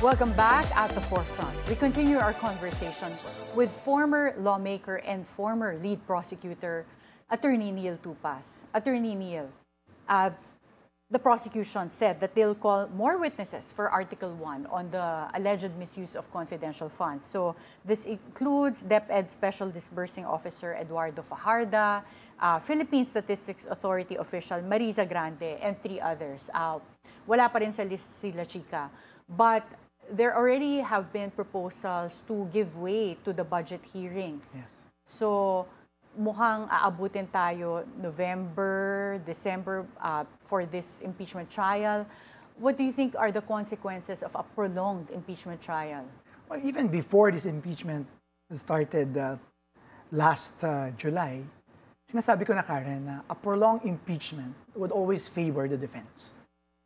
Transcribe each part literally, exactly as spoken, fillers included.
Welcome back at the forefront. We continue our conversation with former lawmaker and former lead prosecutor, Attorney Neil Tupas. Attorney Neil, uh, the prosecution said that they'll call more witnesses for Article one on the alleged misuse of confidential funds. So this includes DepEd Special Disbursing Officer Eduardo Fajarda, uh, Philippine Statistics Authority official Marisa Grande, and three others. Uh, wala pa rin sa list sila Chika. But there already have been proposals to give way to the budget hearings. Yes. So, mukhang aabutin tayo November, December uh, for this impeachment trial. What do you think are the consequences of a prolonged impeachment trial? Well, even before this impeachment started uh, last uh, July, sinasabi ko na, Karen, na a prolonged impeachment would always favor the defense.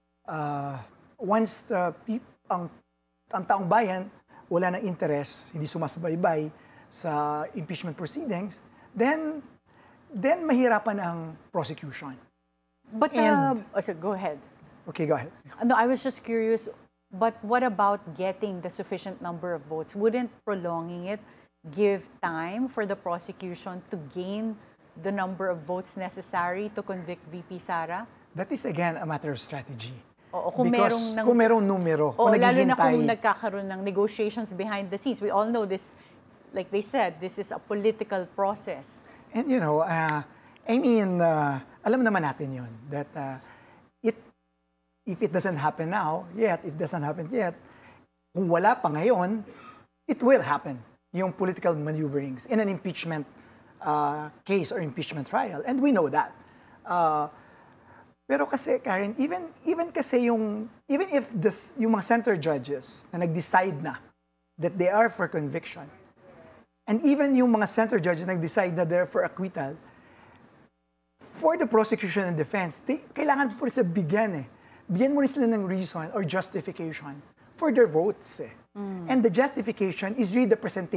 Uh, once uh, ang ang taong bayan wala ng interest, hindi sumasabaybay sa impeachment proceedings, then then mahirapan ang prosecution. But And, uh, oh, so go ahead. Okay, go ahead. No, I was just curious. But what about getting the sufficient number of votes? Wouldn't prolonging it give time for the prosecution to gain the number of votes necessary to convict V P Sara? That is again a matter of strategy. Oo, kung Because merong nang, kung merong numero, oo, kung lalo na kung naghihintay, nagkakaroon ng negotiations behind the scenes. We all know this, like they said, this is a political process. and you know, uh, I mean, uh, alam naman natin yun, that uh, it, if it doesn't happen now, yet, it doesn't happen yet, kung wala pa ngayon, it will happen, yung political maneuverings in an impeachment uh, case or impeachment trial. And we know that. Uh, Pero kasi, Karen, even even kasi yung, even if this, yung mga center judges na nag-decide na that they are for conviction, and even yung mga center judges na nag-decide na they're for acquittal, for the prosecution and defense, they, kailangan po rin sila bigyan eh. Bigyan mo rin sila ng reason or justification for their votes eh. Mm. And the justification is really the presentation